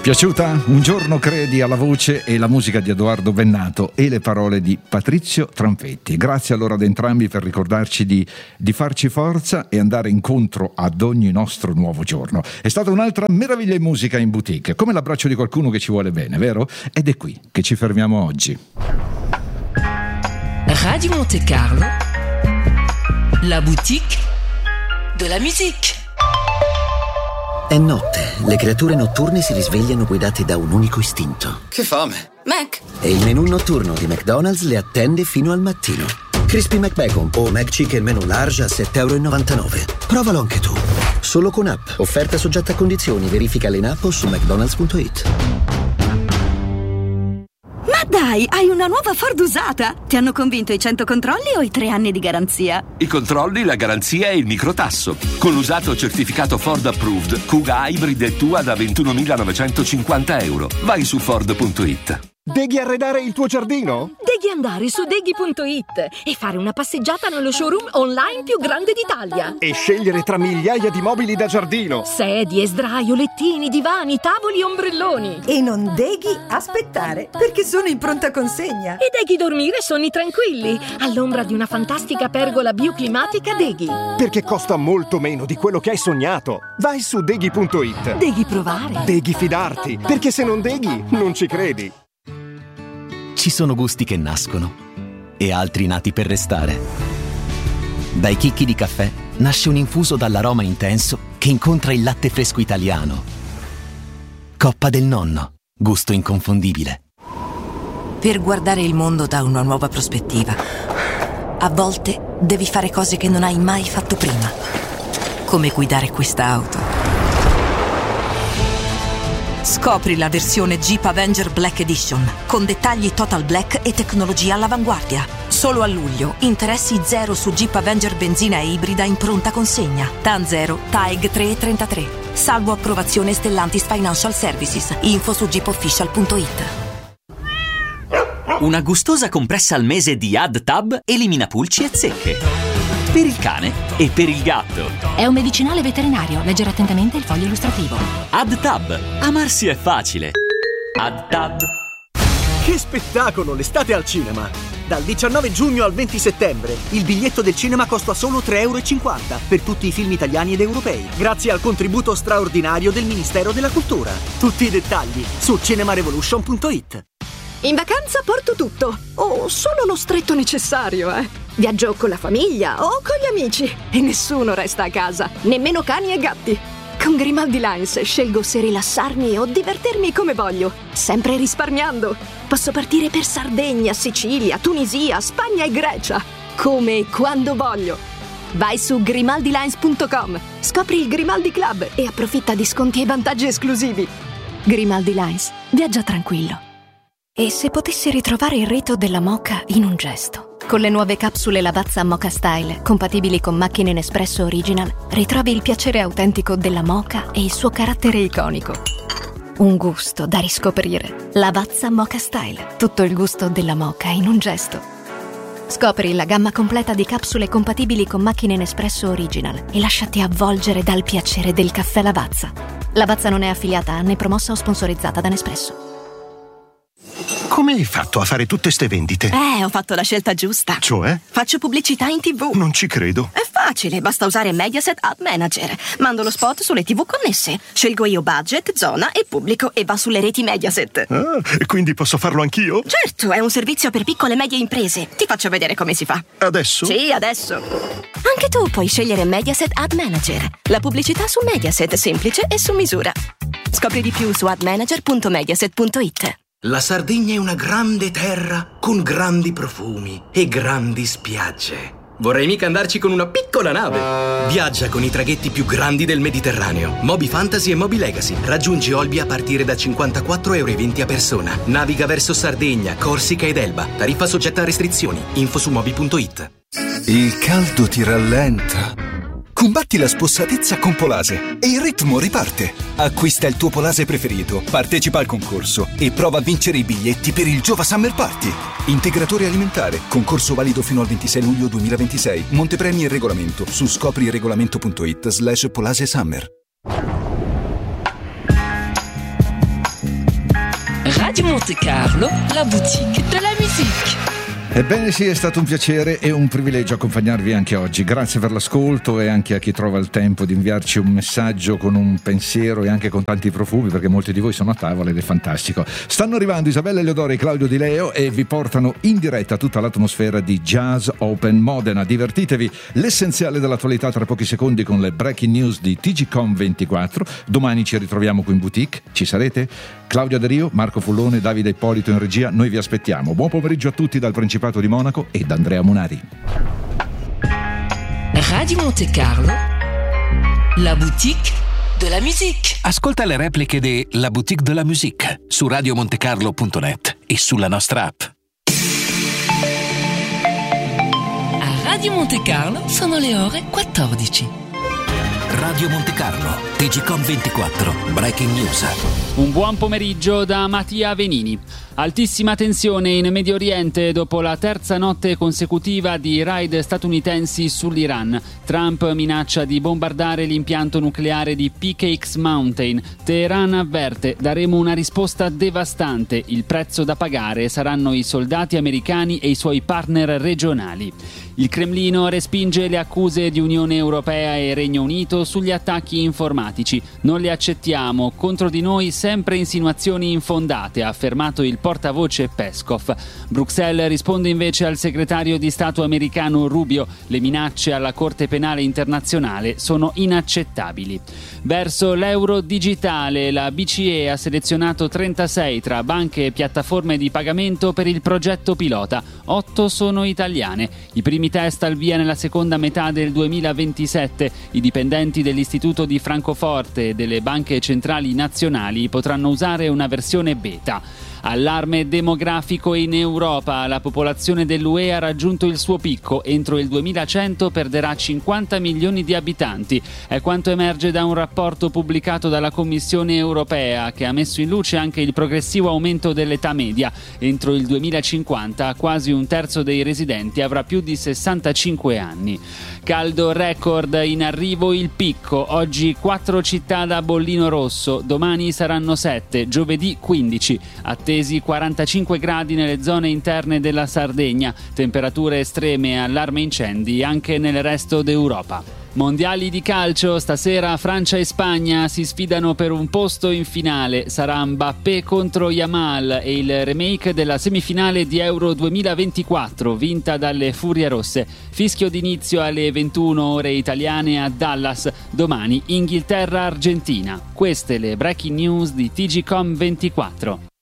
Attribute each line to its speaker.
Speaker 1: Piaciuta? Un giorno credi alla voce e la musica di Edoardo Bennato e le parole di Patrizio Tranfetti. Grazie allora ad entrambi per ricordarci di farci forza e andare incontro ad ogni nostro nuovo giorno. È stata un'altra meraviglia in musica in boutique, come l'abbraccio di qualcuno che ci vuole bene, vero? Ed è qui che ci fermiamo oggi.
Speaker 2: Radio Monte Carlo, la boutique de la musique.
Speaker 3: È notte, le creature notturne si risvegliano guidate da un unico istinto.
Speaker 4: Che fame!
Speaker 2: Mac!
Speaker 3: E il menù notturno di McDonald's le attende fino al mattino. Crispy McBacon o McChicken menù large a €7,99. Provalo anche tu. Solo con app. Offerta soggetta a condizioni. Verificale in app o su mcdonalds.it.
Speaker 5: Ma dai, hai una nuova Ford usata! Ti hanno convinto i 100 controlli o i 3 anni di garanzia?
Speaker 6: I controlli, la garanzia e il microtasso. Con l'usato certificato Ford Approved, Kuga Hybrid è tua da €21.950. Vai su Ford.it.
Speaker 7: Devi arredare il tuo giardino?
Speaker 8: Devi andare su deghi.it e fare una passeggiata nello showroom online più grande d'Italia.
Speaker 7: E scegliere tra migliaia di mobili da giardino.
Speaker 8: Sedie, sdraio, lettini, divani, tavoli e ombrelloni.
Speaker 9: E non devi aspettare, perché sono in pronta consegna.
Speaker 8: E devi dormire sonni tranquilli, all'ombra di una fantastica pergola bioclimatica Deghi.
Speaker 7: Perché costa molto meno di quello che hai sognato. Vai su deghi.it.
Speaker 8: Devi provare.
Speaker 7: Devi fidarti, perché se non deghi, non ci credi.
Speaker 10: Ci sono gusti che nascono e altri nati per restare. Dai chicchi di caffè nasce un infuso dall'aroma intenso che incontra il latte fresco italiano. Coppa del Nonno, gusto inconfondibile.
Speaker 11: Per guardare il mondo da una nuova prospettiva, a volte devi fare cose che non hai mai fatto prima, come guidare questa auto. Scopri la versione Jeep Avenger Black Edition, con dettagli total black e tecnologia all'avanguardia. Solo a luglio, interessi zero su Jeep Avenger benzina e ibrida in pronta consegna. TAN 0, TAEG 3,33. Salvo approvazione Stellantis Financial Services. Info su jeepofficial.it.
Speaker 12: Una gustosa compressa al mese di AdTab elimina pulci e zecche. Per il cane e per il gatto.
Speaker 13: È un medicinale veterinario. Leggere attentamente il foglio illustrativo.
Speaker 12: AdTab. Amarsi è facile. AdTab.
Speaker 14: Che spettacolo l'estate al cinema! Dal 19 giugno al 20 settembre il biglietto del cinema costa solo €3,50 per tutti i film italiani ed europei, grazie al contributo straordinario del Ministero della Cultura. Tutti i dettagli su cinemarevolution.it.
Speaker 8: In vacanza porto tutto, o solo lo stretto necessario, Viaggio con la famiglia o con gli amici e nessuno resta a casa, nemmeno cani e gatti. Con Grimaldi Lines scelgo se rilassarmi o divertirmi come voglio, sempre risparmiando. Posso partire per Sardegna, Sicilia, Tunisia, Spagna e Grecia, come e quando voglio. Vai su grimaldilines.com, scopri il Grimaldi Club e approfitta di sconti e vantaggi esclusivi. Grimaldi Lines, viaggia tranquillo.
Speaker 15: E se potessi ritrovare il rito della moka in un gesto? Con le nuove capsule Lavazza Moka Style, compatibili con macchine Nespresso Original, ritrovi il piacere autentico della moka e il suo carattere iconico. Un gusto da riscoprire. Lavazza Moka Style, tutto il gusto della moka in un gesto. Scopri la gamma completa di capsule compatibili con macchine Nespresso Original e lasciati avvolgere dal piacere del caffè Lavazza. Lavazza non è affiliata né promossa o sponsorizzata da Nespresso.
Speaker 16: Come hai fatto a fare tutte ste vendite?
Speaker 11: Ho fatto la scelta giusta.
Speaker 16: Cioè?
Speaker 11: Faccio pubblicità in TV.
Speaker 16: Non ci credo.
Speaker 11: È facile, basta usare Mediaset Ad Manager. Mando lo spot sulle TV connesse. Scelgo io budget, zona e pubblico e va sulle reti Mediaset.
Speaker 16: Ah, e quindi posso farlo anch'io?
Speaker 11: Certo, è un servizio per piccole e medie imprese. Ti faccio vedere come si fa.
Speaker 16: Adesso?
Speaker 11: Sì, adesso. Anche tu puoi scegliere Mediaset Ad Manager. La pubblicità su Mediaset, semplice e su misura. Scopri di più su admanager.mediaset.it.
Speaker 17: La Sardegna è una grande terra con grandi profumi e grandi spiagge.
Speaker 18: Vorrei mica andarci con una piccola nave.
Speaker 17: Viaggia con i traghetti più grandi del Mediterraneo. Moby Fantasy e Moby Legacy. Raggiungi Olbia a partire da €54,20 a persona. Naviga verso Sardegna, Corsica ed Elba. Tariffa soggetta a restrizioni. Info su moby.it.
Speaker 19: Il caldo ti rallenta. Combatti la spossatezza con Polase e il ritmo riparte. Acquista il tuo Polase preferito, partecipa al concorso e prova a vincere i biglietti per il Giova Summer Party. Integratore alimentare, concorso valido fino al 26 luglio 2026. Montepremi e regolamento su scopriregolamento.it/Polase Summer.
Speaker 2: Radio Monte Carlo, la boutique de la musique.
Speaker 1: Ebbene sì, è stato un piacere e un privilegio accompagnarvi anche oggi. Grazie per l'ascolto e anche a chi trova il tempo di inviarci un messaggio con un pensiero e anche con tanti profumi, perché molti di voi sono a tavola ed è fantastico. Stanno arrivando Isabella Eleodoro e Claudio Di Leo e vi portano in diretta tutta l'atmosfera di Jazz Open Modena. Divertitevi, l'essenziale dell'attualità tra pochi secondi con le breaking news di TGcom24. Domani ci ritroviamo qui in boutique, ci sarete? Claudia De Rio, Marco Fullone, Davide Ippolito in regia, noi vi aspettiamo. Buon pomeriggio a tutti dal Principato di Monaco e da Andrea Munari.
Speaker 2: Radio Monte Carlo, la boutique de la musique.
Speaker 12: Ascolta le repliche di La Boutique de la Musique su radiomontecarlo.net e sulla nostra app.
Speaker 2: A Radio Monte Carlo sono le ore 14.
Speaker 12: Radio Monte Carlo, TGcom24, Breaking News.
Speaker 4: Un buon pomeriggio da Mattia Venini. Altissima tensione in Medio Oriente dopo la terza notte consecutiva di raid statunitensi sull'Iran. Trump minaccia di bombardare l'impianto nucleare di PKX Mountain. Teheran avverte: daremo una risposta devastante. Il prezzo da pagare saranno i soldati americani e i suoi partner regionali. Il Cremlino respinge le accuse di Unione Europea e Regno Unito sugli attacchi informatici. Non le accettiamo, contro di noi sempre insinuazioni infondate, ha affermato il portavoce Peskov. Bruxelles risponde invece al segretario di Stato americano Rubio: le minacce alla Corte Penale Internazionale sono inaccettabili. Verso l'euro digitale, la BCE ha selezionato 36 tra banche e piattaforme di pagamento per il progetto pilota. 8 sono italiane. I primi test al via nella seconda metà del 2027. I dipendenti dell'Istituto di Francoforte e delle banche centrali nazionali potranno usare una versione beta. Allarme demografico in Europa. La popolazione dell'UE ha raggiunto il suo picco. Entro il 2100 perderà 50 milioni di abitanti. È quanto emerge da un rapporto pubblicato dalla Commissione europea, che ha messo in luce anche il progressivo aumento dell'età media. Entro il 2050 quasi un terzo dei residenti avrà più di 65 anni. Caldo record, in arrivo il picco. Oggi 4 città da bollino rosso, domani saranno 7, giovedì 15. Attesi 45 gradi nelle zone interne della Sardegna, temperature estreme e allarme incendi anche nel resto d'Europa. Mondiali di calcio, stasera Francia e Spagna si sfidano per un posto in finale. Sarà Mbappé contro Yamal e il remake della semifinale di Euro 2024 vinta dalle Furie Rosse. Fischio d'inizio alle 21 ore italiane a Dallas. Domani Inghilterra-Argentina. Queste le breaking news di TGcom24.